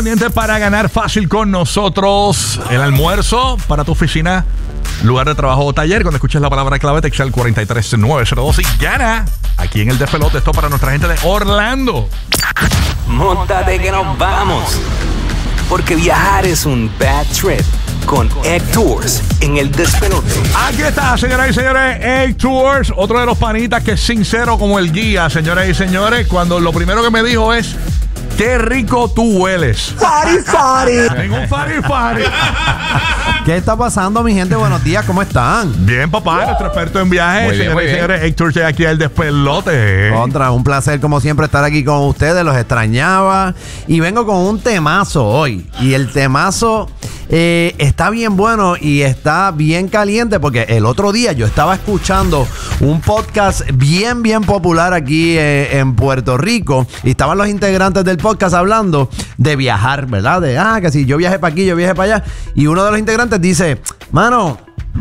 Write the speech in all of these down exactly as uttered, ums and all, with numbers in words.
Para ganar fácil con nosotros el almuerzo para tu oficina, lugar de trabajo o taller. Cuando escuches la palabra clave, texta al cuatro tres nueve cero dos y gana aquí en el Despelote. Esto para nuestra gente de Orlando. Móntate que nos vamos, porque viajar es un bad trip con Egg Tours en el Despelote. Aquí está, señoras y señores, Egg Tours, otro de los panitas que es sincero como el guía, señoras y señores, cuando lo primero que me dijo es: qué rico tú hueles. Fari, fari. Tengo un fari, fari. ¿Qué está pasando, mi gente? Buenos días, ¿cómo están? Bien, papá, nuestro experto en viajes. Muy bien, Señoras muy y bien. señores, Héctor llega aquí al Despelote. Contra, un placer como siempre estar aquí con ustedes, los extrañaba. Y vengo con un temazo hoy. Y el temazo eh, está bien bueno y está bien caliente porque el otro día yo estaba escuchando un podcast bien, bien popular aquí eh, en Puerto Rico. Y estaban los integrantes del podcast hablando de viajar, ¿verdad? De, ah, que si yo viajé para aquí, yo viajé para allá. Y uno de los integrantes dice, mano,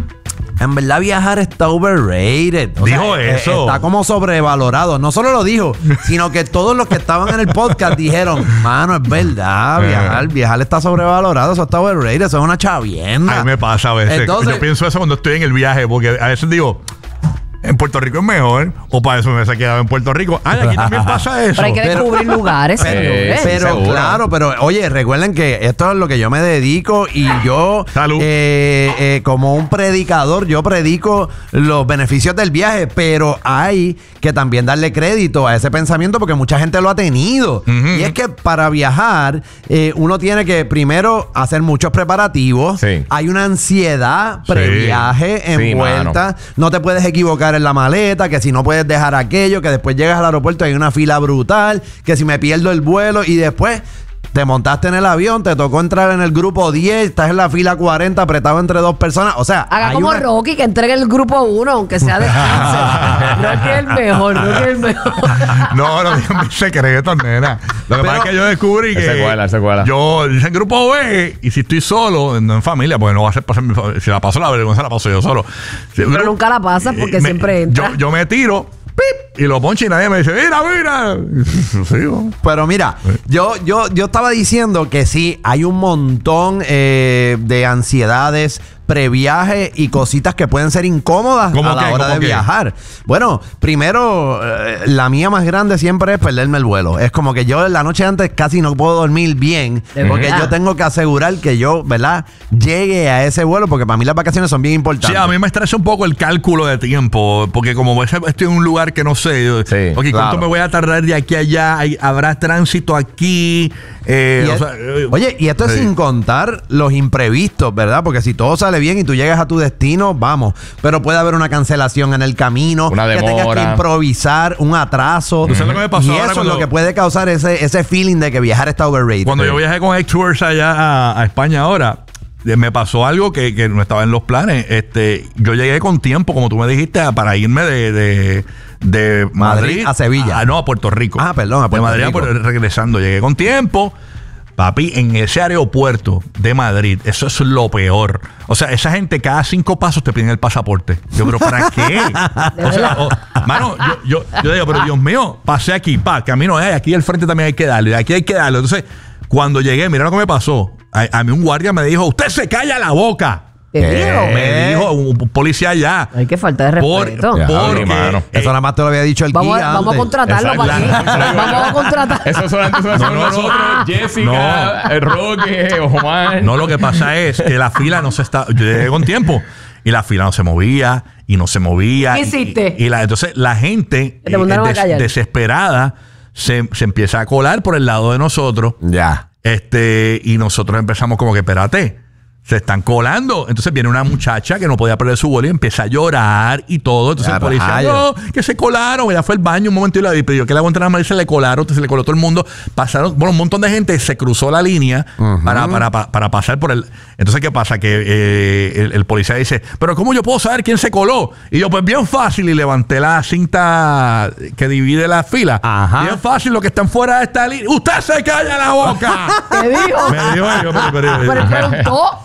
en verdad viajar está overrated. O Dijo sea, eso. eh, Está como sobrevalorado. No solo lo dijo, sino que todos los que estaban en el podcast dijeron, mano, es verdad, viajar, viajar está sobrevalorado, eso está overrated, eso es una chavienda. A mí me pasa a veces. Entonces- yo pienso eso cuando estoy en el viaje, porque a veces digo, en Puerto Rico es mejor, o para eso me hubiese quedado en Puerto Rico. Ah, aquí también pasa eso. Pero hay que Pero- descubrir lugares. Pero, señores. pero seguro. claro, pero oye, recuerden que esto es lo que yo me dedico y yo, Salud. eh, eh, como un predicador, yo predico los beneficios del viaje, pero hay que también darle crédito a ese pensamiento porque mucha gente lo ha tenido. Ujú. Y es que para viajar, eh, uno tiene que primero hacer muchos preparativos. Sí. Hay una ansiedad Sí. previaje Sí, envuelta. No te puedes equivocar en la maleta, que si no puedes dejar aquello, que después llegas al aeropuerto y hay una fila brutal, que si me pierdo el vuelo y después te montaste en el avión, te tocó entrar en el grupo diez, estás en la fila cuarenta apretado entre dos personas. O sea, Haga hay como una- Rocky, que entregue el grupo uno, aunque sea de cáncer. Rocky es el mejor, Rocky es el mejor. No, no digan mis secretos, nena. Lo que Pero- pasa es que yo descubrí que. Él se cuela, él se cuela. Yo hice en grupo B, y si estoy solo, no en familia, pues no va a ser pasar mi fa- si la paso la vergüenza, la paso yo solo. Si- Pero nunca la pasas porque me- siempre entra. Yo, yo me tiro, pip, y lo poncho y nadie me dice, mira, mira. Sí, ¿no? Pero mira, yo, yo, yo estaba diciendo que sí, hay un montón eh, de ansiedades previaje y cositas que pueden ser incómodas ¿Cómo a la qué? hora ¿Cómo de qué? viajar. Bueno, primero, eh, la mía más grande siempre es perderme el vuelo. Es como que yo la noche antes casi no puedo dormir bien ¿De porque verdad? yo tengo que asegurar que yo, ¿verdad?, llegue a ese vuelo porque para mí las vacaciones son bien importantes. Sí, a mí me estresa un poco el cálculo de tiempo, porque como estoy en un lugar que no sé, yo, Sí, ok, ¿cuánto claro. me voy a tardar de aquí a allá? Hay- ¿Habrá tránsito aquí? Eh, Y o es- sea, eh, oye, y esto es sí. sin contar los imprevistos, ¿verdad? Porque si todo sale bien y tú llegas a tu destino, vamos. Pero puede haber una cancelación en el camino, Una que tengas que demora. improvisar, un atraso. ¿Tú sabes lo que me pasó y ahora eso es cuando- lo que puede causar ese, ese feeling de que viajar está overrated. Cuando yo viajé con Egg Tours allá a, a España ahora, eh, me pasó algo que, que no estaba en los planes. Este, yo llegué con tiempo, como tú me dijiste, a- para irme de, de, de Madrid, Madrid a Sevilla. Ah, no, a Puerto Rico. Ah, perdón, a Puerto de Madrid Rico. a Puerto- regresando. Llegué con tiempo. Papi, en ese aeropuerto de Madrid, eso es lo peor. O sea, esa gente cada cinco pasos te piden el pasaporte. Yo, pero ¿para qué? O sea, o- mano, yo, yo, yo digo, pero Dios mío, pasé aquí, pa, camino, ay, aquí al frente también hay que darle, aquí hay que darle. Entonces, cuando llegué, mira lo que me pasó. A, a mí un guardia me dijo, usted se calla la boca. Te digo. Me dijo un, un policía allá. Hay que falta de Por- respeto. Ya, porque, mano. eh, Eso nada más te lo había dicho el Vamos, guía a, vamos a antes. contratarlo para aquí. Exacto. Vamos a contratar. Eso solamente son No, no, no. nosotros, Jessica, el Roque, Omar. No, lo que pasa es que la fila no se está. Yo llegué con tiempo y la fila no se movía y no se movía. ¿Qué y- hiciste? Y, y la, entonces la gente Te mandaron a des- callar. desesperada se, se empieza a colar por el lado de nosotros. Ya. Este, y nosotros empezamos como que, espérate, se están colando. Entonces viene una muchacha que no podía perder su vuelo y empieza a llorar y todo. Entonces Ya, el policía, rayos. no, que se colaron. Ella fue al baño un momento y le pidió que la aguantara más y se le colaron. Entonces se le coló todo el mundo. Pasaron, bueno, un montón de gente se cruzó la línea para, para, para, para pasar por el. Entonces, ¿qué pasa? Que eh, el, el policía dice, pero ¿cómo yo puedo saber quién se coló? Y yo, pues bien fácil. Y levanté la cinta que divide la fila. Ajá. Bien fácil, los que están fuera de esta línea. ¡Usted se calla la boca! Te dijo. Me dijo yo, pero, pero- Pero él preguntó.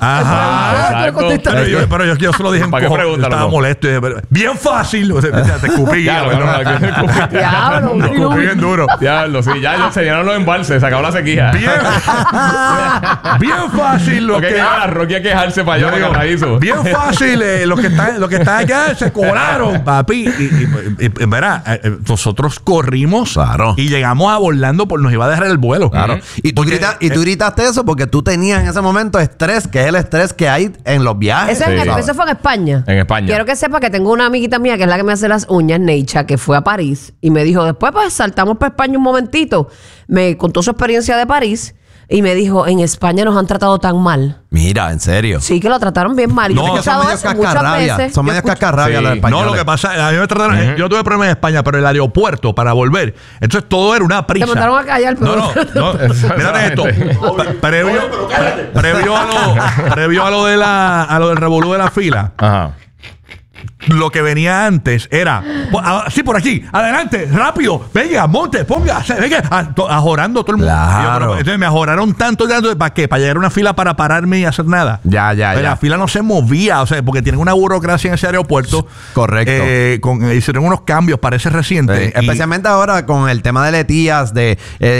Ajá. exacto. Pero yo, pero yo, yo se lo dije en ¿Para qué cojo. preguntas, Estaba loco? molesto. y dije, pero, bien fácil. O sea, te escupí. Ya, ya, no, no, bueno. no, Diablo, Te escupí bien duro. Diablo, sí, ya ya se llenaron los embalses, se acabó la sequía. Bien, bien fácil lo Lo que que... queda la Rocky a quejarse para allá, Yo para digo, Carraízo. bien fácil, eh, los que están, los que están allá se colaron, papi. Y, y, y, y, verá, eh, nosotros corrimos Claro. y llegamos abordando por nos iba a dejar el vuelo. Claro. Y tú, Porque, grita- y tú gritaste eso porque tú tenías en ese momento estrés, que es el estrés que hay en los viajes. Eso, en- Sí. eso fue en España. En España. Quiero que sepa que tengo una amiguita mía que es la que me hace las uñas, Neicha, que fue a París y me dijo, después pues saltamos para España un momentito. Me contó su experiencia de París y me dijo, en España nos han tratado tan mal. Mira, en serio. Sí, que lo trataron bien mal. Y No, yo he es que son escuchado medios eso muchas cascarrabias. veces. Son Yo medios escucho- cascarrabias Sí. los españoles. No, lo que pasa, a mí me trataron, eh, yo tuve problemas en España, pero el aeropuerto para volver, entonces todo era una prisa. Te mandaron a callar, pero- No, no, no. Mírate esto. Pre- Previo, pre- previo a lo, previo a lo de la, a lo del revolú de la fila. Ajá. Lo que venía antes era, po- a- sí, por aquí, adelante, rápido, venga, monte, póngase, venga, a- to- ajorando todo el mundo. Claro. Y yo, pero, entonces me ajoraron tanto, tanto, ¿para qué? Para llegar a una fila para pararme y hacer nada. Ya, ya, Pero ya. la fila no se movía, o sea, porque tienen una burocracia en ese aeropuerto. Correcto. Eh, con, hicieron unos cambios, parece reciente. Sí, y- especialmente ahora con el tema de Letías, de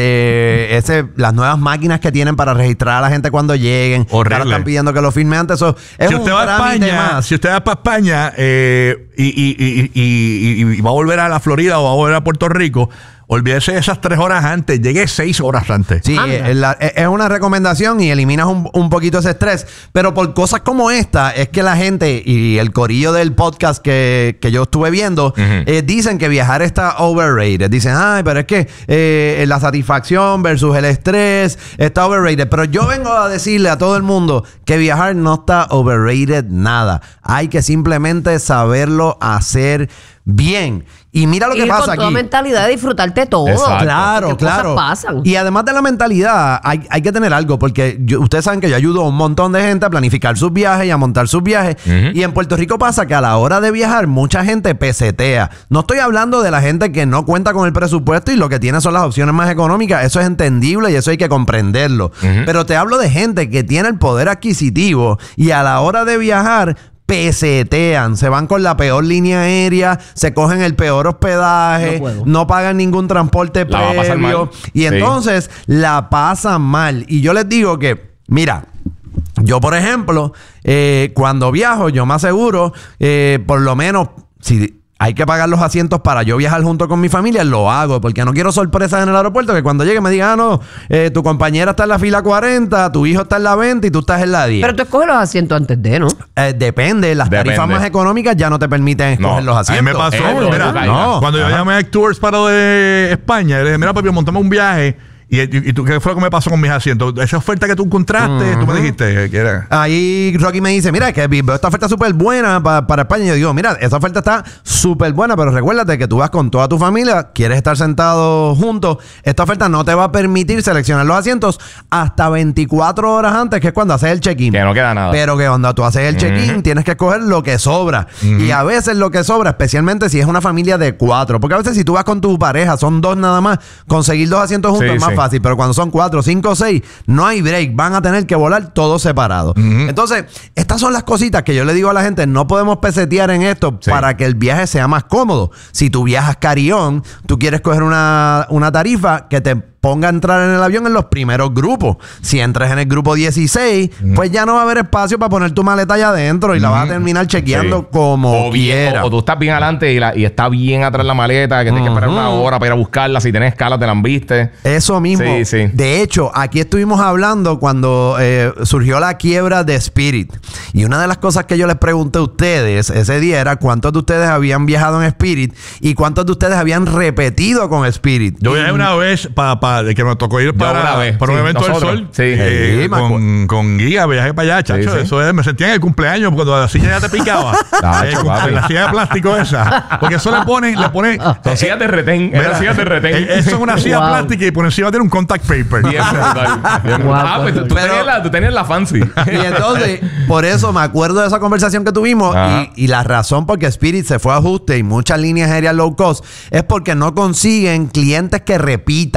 eh, ese, las nuevas máquinas que tienen para registrar a la gente cuando lleguen. Horrible. Ahora están pidiendo que lo firme antes. Eso es si un usted va a trámite España, más. si usted va para España eh, y, y- y- y- y- y va a volver a la Florida o va a volver a Puerto Rico, olvídese de esas tres horas antes, llegue seis horas antes. Sí, Anda. es, la- es- es una recomendación y eliminas un, un poquito ese estrés. Pero por cosas como esta, es que la gente y el corillo del podcast que, que yo estuve viendo, eh, dicen que viajar está overrated. Dicen, ay, pero es que eh, la satisfacción versus el estrés está overrated. Pero yo vengo a decirle a todo el mundo que viajar no está overrated nada. Hay que simplemente saberlo hacer bien. Y mira lo que Ir pasa con toda aquí. mentalidad de disfrutarte todo. Exacto. Claro, Porque claro. cosas pasan. Y además de la mentalidad, hay, hay que tener algo, porque yo- ustedes saben que yo ayudo a un montón de gente a planificar sus viajes y a montar sus viajes. Y en Puerto Rico pasa que a la hora de viajar, mucha gente pesetea. No estoy hablando de la gente que no cuenta con el presupuesto y lo que tiene son las opciones más económicas. Eso es entendible y eso hay que comprenderlo. Pero te hablo de gente que tiene el poder adquisitivo y a la hora de viajar pesetean, se van con la peor línea aérea, se cogen el peor hospedaje, No puedo. no pagan ningún transporte La va a pasar previo mal. y Sí. entonces la pasan mal. Y yo les digo que, mira, yo por ejemplo, eh, cuando viajo, yo me aseguro, eh, por lo menos, si hay que pagar los asientos para yo viajar junto con mi familia, lo hago, porque no quiero sorpresas en el aeropuerto que cuando llegue me digan, ah, no, eh, tu compañera está en la fila cuarenta, tu hijo está en la veinte y tú estás en la diez. Pero tú escoges los asientos antes de, ¿no? Eh, depende, las tarifas Depende. más económicas ya no te permiten escoger No, los A mí asientos. me pasó, Eh, mira, no, no, no, cuando yo Ajá. llamé a Tours para lo de España, le dije, mira, papi, montamos un viaje. ¿Y, y, y tú qué fue lo que me pasó con mis asientos? Esa oferta que tú encontraste, tú me dijiste que era. Ahí Rocky me dice, mira, que veo esta oferta súper buena pa- para España. Y yo digo, mira, esa oferta está súper buena, pero recuérdate que tú vas con toda tu familia, quieres estar sentados juntos. Esta oferta no te va a permitir seleccionar los asientos hasta veinticuatro horas antes, que es cuando haces el check-in. Que no queda nada. Pero que cuando tú haces el check-in, tienes que escoger lo que sobra. Y a veces lo que sobra, especialmente si es una familia de cuatro. Porque a veces si tú vas con tu pareja, son dos nada más, conseguir dos asientos juntos Sí, es más sí. fácil. Pero cuando son cuatro, cinco, seis, no hay break. Van a tener que volar todos separados. Entonces, estas son las cositas que yo le digo a la gente. No podemos pesetear en esto Sí. para que el viaje sea más cómodo. Si tú viajas carry-on, tú quieres coger una, una tarifa que te ponga a entrar en el avión en los primeros grupos. Si entras en el grupo dieciséis, pues ya no va a haber espacio para poner tu maleta allá adentro y la vas a terminar chequeando Sí. como o, bien- quieras. o, o tú estás bien adelante y, la- y está bien atrás la maleta, que tienes que esperar una hora para ir a buscarla. Si tenés escala, te la han viste. Eso mismo. Sí, sí. De hecho, aquí estuvimos hablando cuando eh, surgió la quiebra de Spirit. Y una de las cosas que yo les pregunté a ustedes ese día era cuántos de ustedes habían viajado en Spirit y cuántos de ustedes habían repetido con Spirit. Yo viajé una vez para de que me tocó ir para, una vez, para un sí, evento nosotros. del sol. Sí. Eh, Sí, me con, con guía, viajé para allá, chacho. sí. Eso es, me sentía en el cumpleaños cuando la silla ya te picaba. Tacho, Eh, con- papi. la silla de plástico esa. Porque eso le ponen, le ponen. Son sillas de retén. Mira, Eran sillas de retén. eh, Eso es una silla Wow. plástica y por encima tiene un contact paper. Bien brutal. Bien brutal. Wow, Ah, pues tú, tú pero- tenías la, tú tenías la fancy. Y entonces, por eso me acuerdo de esa conversación que tuvimos Ajá. y, y la razón por que Spirit se fue a ajuste y muchas líneas aéreas low cost es porque no consiguen clientes que repitan. No, chacho.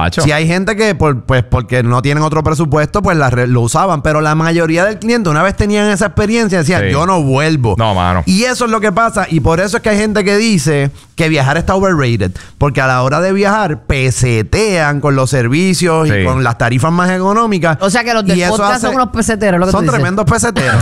Tacho. Si hay gente que, por, pues porque no tienen otro presupuesto, pues la re- lo usaban. Pero la mayoría del cliente, una vez tenían esa experiencia, decían, Sí. yo no vuelvo. No, mano. Y eso es lo que pasa. Y por eso es que hay gente que dice que viajar está overrated. Porque a la hora de viajar, pesetean con los servicios Sí. y con las tarifas más económicas. O sea que los Y del eso podcast hace- son unos peseteros, lo que tú Son dices. tremendos peseteros.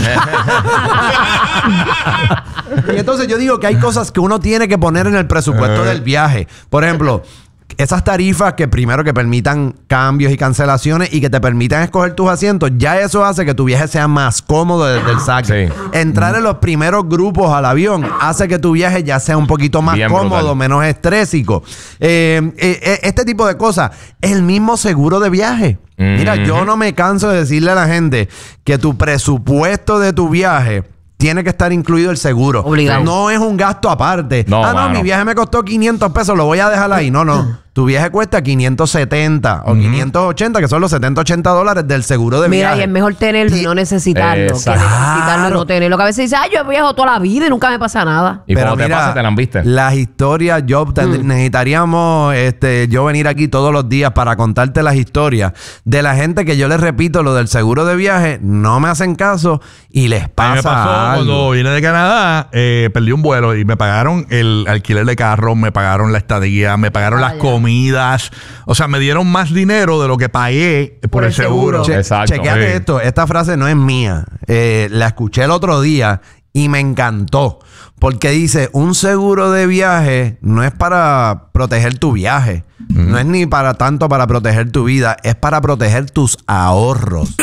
Y entonces yo digo que hay cosas que uno tiene que poner en el presupuesto del viaje. Por ejemplo, esas tarifas que primero que permitan cambios y cancelaciones y que te permitan escoger tus asientos, ya eso hace que tu viaje sea más cómodo desde el saque. Sí. Entrar en los primeros grupos al avión hace que tu viaje ya sea un poquito más Bien cómodo, brutal. menos estrésico. Eh, eh, eh, este tipo de cosas. El mismo seguro de viaje. Mira, yo no me canso de decirle a la gente que tu presupuesto de tu viaje tiene que estar incluido el seguro. Obligado. No es un gasto aparte. No, ah, no, mano. mi viaje me costó quinientos pesos, lo voy a dejar ahí. No, no. Tu viaje cuesta quinientos setenta o quinientos ochenta, que son los setenta, ochenta dólares del seguro de Mira, viaje. y es mejor tenerlo y no necesitarlo. Exacto. Que necesitarlo y Claro. no tenerlo. Que a veces dice, ay, yo he viajado toda la vida y nunca me pasa nada. Y cuando te pasa, te la han visto. Las historias, yo te- Mm. necesitaríamos este, yo venir aquí todos los días para contarte las historias de la gente que yo les repito lo del seguro de viaje, no me hacen caso y les A mí pasa me pasó algo. cuando vine de Canadá, eh, perdí un vuelo y me pagaron el alquiler de carro, me pagaron la estadía, me pagaron las Vaya. comidas. O sea, me dieron más dinero de lo que pagué por, el seguro. seguro. Che- Exacto. Chequéate Sí. esto, esta frase no es mía. Eh, la escuché el otro día y me encantó. Porque dice, un seguro de viaje no es para proteger tu viaje. No es ni para tanto para proteger tu vida, es para proteger tus ahorros.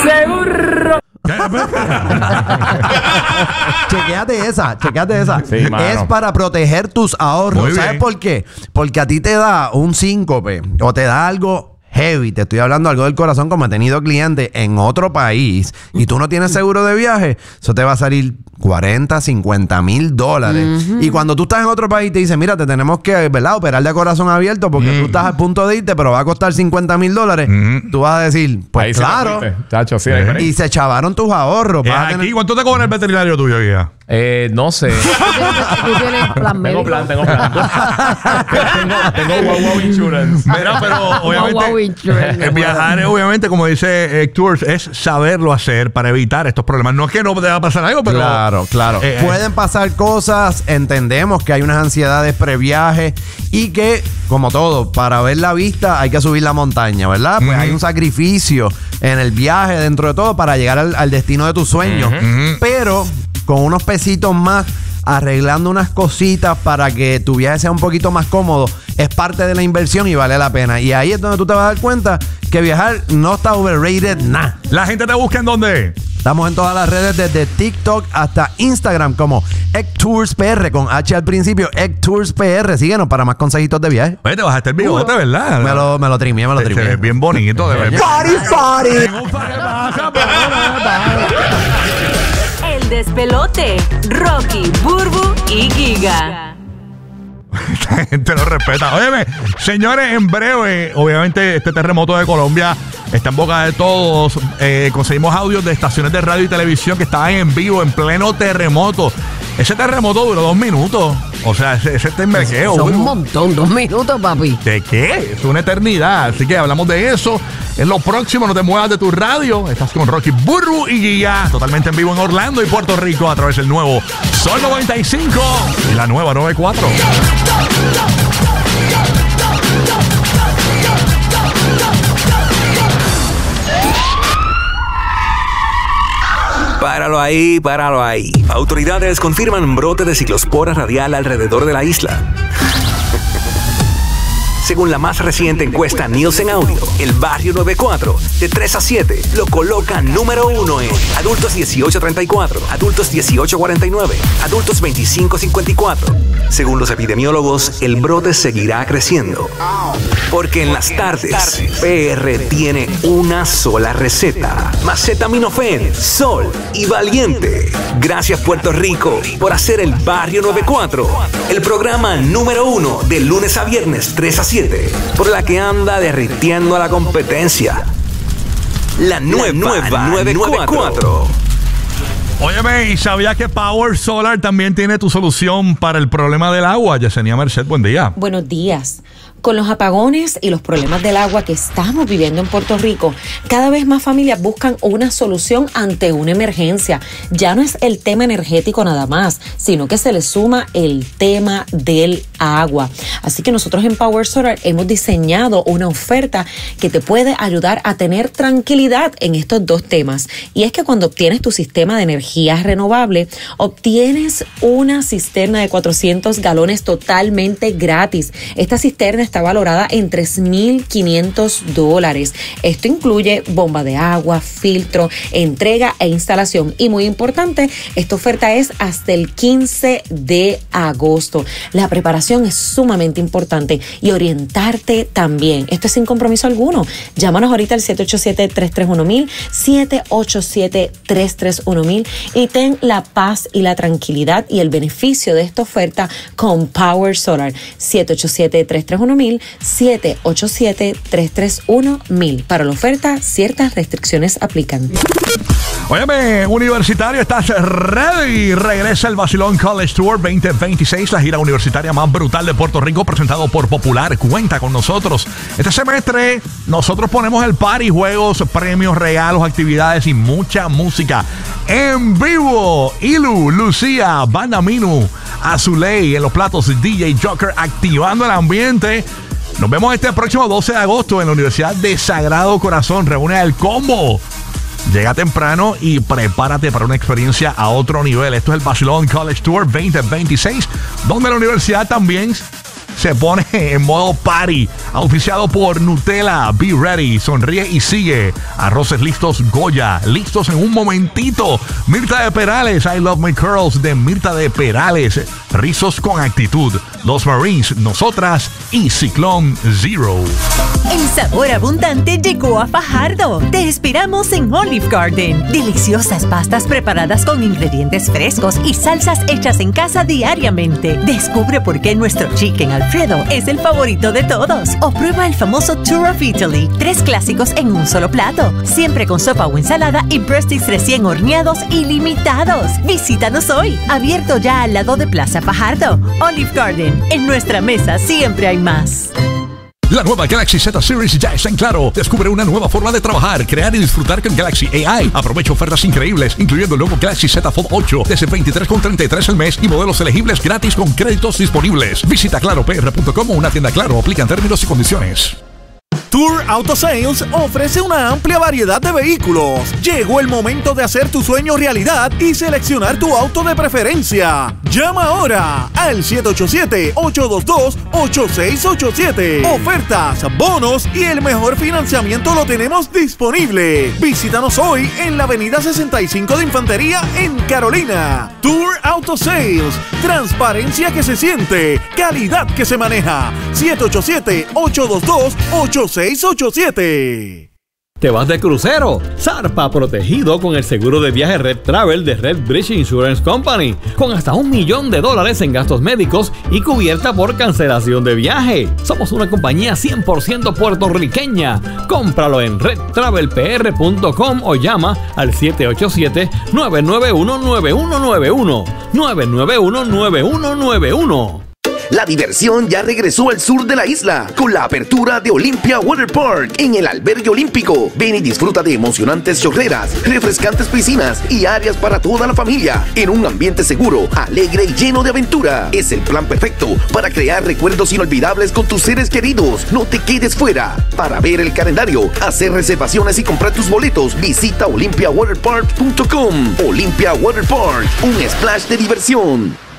Chequéate esa, chequéate esa. Sí, mano. Es para proteger tus ahorros. Muy ¿Sabes bien. por qué? Porque a ti te da un síncope o te da algo heavy. Te estoy hablando algo del corazón, como he tenido clientes en otro país y tú no tienes seguro de viaje, eso te va a salir cuarenta, cincuenta mil dólares. Y cuando tú estás en otro país te dicen, mira, te tenemos que, ¿verdad?, operar de corazón abierto porque tú estás a punto de irte, pero va a costar cincuenta mil dólares. Tú vas a decir, pues Ahí sí te claro. fuiste. Chacho, sí, ahí fue. Y se chavaron tus ahorros. Eh, Vas a aquí, tener- ¿cuánto te cobra el veterinario tuyo, guía? Eh, no sé. Tú tienes plan Tengo médico. plan, tengo plan. tengo, tengo wow, wow insurance. Mira, pero obviamente Wow, wow, insurance. el viajar, es, obviamente, como dice Tours, es saberlo hacer para evitar estos problemas. No es que no te va a pasar algo, pero Claro, claro. Eh, Pueden pasar cosas, entendemos que hay unas ansiedades previaje y que, como todo, para ver la vista hay que subir la montaña, ¿verdad? Pues hay un sacrificio en el viaje dentro de todo para llegar al, al destino de tus sueños. Pero con unos pesitos más, arreglando unas cositas para que tu viaje sea un poquito más cómodo, es parte de la inversión y vale la pena. Y ahí es donde tú te vas a dar cuenta que viajar no está overrated nada. la gente te busca en dónde. Estamos en todas las redes, desde TikTok hasta Instagram, como EcToursPR, con H al principio, EcToursPR. Síguenos para más consejitos de viaje. Oye, te bajaste el bigote, ¿verdad? Me lo, me lo trimeé, me lo Te- te trimeé. ves bien bonito, de verdad. ¡Party, party! ¿Qué pasa? El despelote. Rocky, Burbu y Giga. La gente lo respeta. Óyeme, señores, en breve, obviamente, este terremoto de Colombia está en boca de todos. Eh, conseguimos audios de estaciones de radio y televisión que estaban en vivo en pleno terremoto. Ese terremoto duró dos minutos. O sea, ese, ese tembloreo. Son un montón, dos minutos, papi. ¿De qué? Es una eternidad. Así que hablamos de eso. En lo próximo, no te muevas de tu radio. Estás con Rocky, Burbu y Giga. Totalmente en vivo en Orlando y Puerto Rico a través del nuevo Sol noventa y cinco y la nueva noventa y cuatro. Páralo ahí, páralo ahí. Autoridades confirman brote de ciclospora radial alrededor de la isla. Según la más reciente encuesta Nielsen Audio, el barrio noventa y cuatro, de tres a siete, lo coloca número uno en adultos dieciocho a treinta y cuatro, adultos dieciocho a cuarenta y nueve, adultos veinticinco a cincuenta y cuatro. Según los epidemiólogos, el brote seguirá creciendo. Porque en las tardes, P R tiene una sola receta. Macetaminofen, Sol y Valiente. Gracias, Puerto Rico, por hacer el barrio noventa y cuatro el programa número uno de lunes a viernes tres a siete, por la que anda derritiendo a la competencia. La nueva, nueva noventa y cuatro. Óyeme, ¿y sabías que Power Solar también tiene tu solución para el problema del agua? Yesenia Merced, buen día. Buenos días. Con los apagones y los problemas del agua que estamos viviendo en Puerto Rico, cada vez más familias buscan una solución ante una emergencia. Ya no es el tema energético nada más, sino que se le suma el tema del agua. Así que nosotros en Power Solar hemos diseñado una oferta que te puede ayudar a tener tranquilidad en estos dos temas. Y es que cuando obtienes tu sistema de energía renovable, obtienes una cisterna de cuatrocientos galones totalmente gratis. Esta cisterna está valorada en tres mil quinientos dólares. Esto incluye bomba de agua, filtro, entrega e instalación. Y muy importante, esta oferta es hasta el quince de agosto. La preparación es sumamente importante y orientarte también. Esto es sin compromiso alguno. Llámanos ahorita al siete ocho siete, tres tres uno, mil, siete ocho siete, tres tres uno, mil y ten la paz y la tranquilidad y el beneficio de esta oferta con Power Solar. siete ocho siete, tres tres uno, mil, siete ocho siete, tres tres uno, mil. Para la oferta, ciertas restricciones aplican. Óyeme, universitario, ¿estás ready? Regresa el Vacilón College Tour veinte veintiséis, la gira universitaria más brutal de Puerto Rico, presentado por Popular. Cuenta con nosotros. Este semestre, nosotros ponemos el party, juegos, premios, regalos, actividades y mucha música en vivo. Ilu, Lucía, Banda Minu, Azuley en los platos, D J Joker activando el ambiente. Nos vemos este próximo doce de agosto en la Universidad de Sagrado Corazón. Reúne el combo. Llega temprano y prepárate para una experiencia a otro nivel. Esto es el Vacilón College Tour veinte veintiséis, donde la universidad también se pone en modo party. Auspiciado por Nutella. Be ready. Sonríe y sigue. Arroces listos Goya. Listos en un momentito. Mirta de Perales. I Love My Curls de Mirta de Perales. Rizos con actitud. Los Marines. Nosotras. Y Ciclón Zero. El sabor abundante llegó a Fajardo. Te esperamos en Olive Garden. Deliciosas pastas preparadas con ingredientes frescos y salsas hechas en casa diariamente. Descubre por qué nuestro chicken Alfredo es el favorito de todos. O prueba el famoso Tour of Italy. Tres clásicos en un solo plato. Siempre con sopa o ensalada y breadsticks recién horneados ilimitados. Visítanos hoy. Abierto ya al lado de Plaza Fajardo. Olive Garden. En nuestra mesa siempre hay más. La nueva Galaxy Z Series ya está en Claro. Descubre una nueva forma de trabajar, crear y disfrutar con Galaxy A I. Aprovecha ofertas increíbles, incluyendo el nuevo Galaxy Z Fold ocho desde veintitrés con treinta y tres al mes y modelos elegibles gratis con créditos disponibles. Visita claro p r punto com o una tienda Claro. Aplican términos y condiciones. Tour Auto Sales ofrece una amplia variedad de vehículos. Llegó el momento de hacer tu sueño realidad y seleccionar tu auto de preferencia. Llama ahora al siete ocho siete, ocho dos dos, ocho seis ocho siete. Ofertas, bonos y el mejor financiamiento lo tenemos disponible. Visítanos hoy en la avenida sesenta y cinco de Infantería en Carolina. Tour Auto Sales. Transparencia que se siente. Calidad que se maneja. siete ocho siete, ocho dos dos, ocho seis ocho siete. ¿Te vas de crucero? Zarpa protegido con el seguro de viaje Red Travel de Red Bridge Insurance Company, con hasta un millón de dólares en gastos médicos y cubierta por cancelación de viaje. Somos una compañía cien por ciento puertorriqueña. Cómpralo en red travel p r punto com o llama al siete ocho siete, nueve nueve uno, nueve uno nueve uno, nueve nueve uno, nueve uno nueve uno. La diversión ya regresó al sur de la isla con la apertura de Olympia Water Park en el albergue olímpico. Ven y disfruta de emocionantes chorreras, refrescantes piscinas y áreas para toda la familia en un ambiente seguro, alegre y lleno de aventura. Es el plan perfecto para crear recuerdos inolvidables con tus seres queridos. No te quedes fuera. Para ver el calendario, hacer reservaciones y comprar tus boletos, visita olympia water park punto com. Olympia Water Park, un splash de diversión.